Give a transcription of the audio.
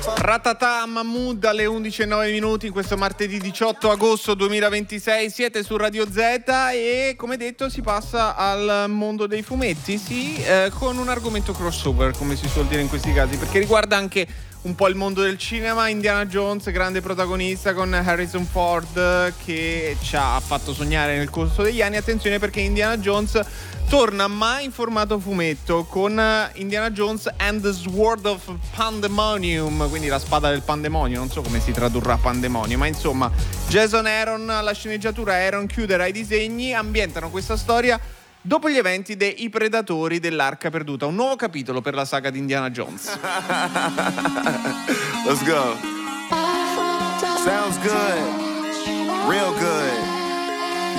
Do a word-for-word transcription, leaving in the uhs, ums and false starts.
Ratatà Mahmood alle undici e nove minuti questo martedì diciotto agosto duemilaventisei. Siete su Radio Z e come detto si passa al mondo dei fumetti, sì, eh, con un argomento crossover, come si suol dire in questi casi, perché riguarda anche un po' il mondo del cinema. Indiana Jones, grande protagonista con Harrison Ford, che ci ha fatto sognare nel corso degli anni. Attenzione, perché Indiana Jones torna mai in formato fumetto con Indiana Jones and the Sword of Pandemonium, quindi la spada del pandemonio, non so come si tradurrà pandemonio, ma insomma Jason Aaron alla sceneggiatura, Aaron Kuder ai disegni, ambientano questa storia dopo gli eventi dei Predatori dell'Arca Perduta, un nuovo capitolo per la saga di Indiana Jones. Let's go. Sounds good. Real good.